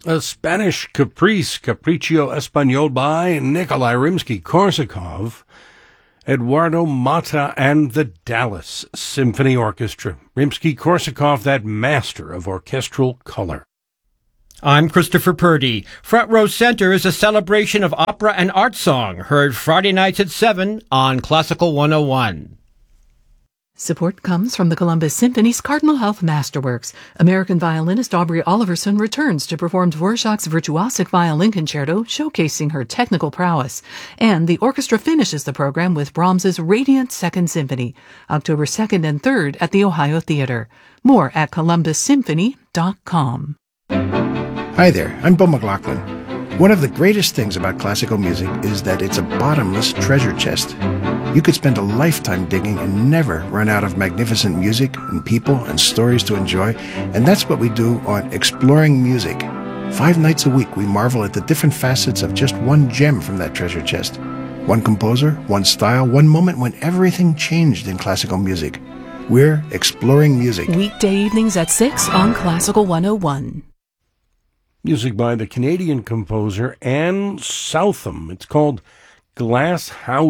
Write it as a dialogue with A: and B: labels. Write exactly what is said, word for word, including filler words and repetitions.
A: A Spanish caprice, Capriccio Español by Nikolai Rimsky-Korsakov, Eduardo Mata and the Dallas Symphony Orchestra. Rimsky-Korsakov, that master of orchestral color.
B: I'm Christopher Purdy. Front Row Center is a celebration of opera and art song, heard Friday nights at seven on Classical one oh one.
C: Support comes from the Columbus Symphony's Cardinal Health Masterworks. American violinist Aubrey Oliverson returns to perform Dvorak's virtuosic violin concerto, showcasing her technical prowess. And the orchestra finishes the program with Brahms's Radiant Second Symphony, October second and third at the Ohio Theater. More at columbus symphony dot com.
D: Hi there, I'm Bo McLaughlin. One of the greatest things about classical music is that it's a bottomless treasure chest. You could spend a lifetime digging and never run out of magnificent music and people and stories to enjoy, and that's what we do on Exploring Music. Five nights a week, we marvel at the different facets of just one gem from that treasure chest. One composer, one style, one moment when everything changed in classical music. We're Exploring Music.
C: Weekday evenings at six on Classical one oh one.
A: Music by the Canadian composer Anne Southam. It's called Glass House.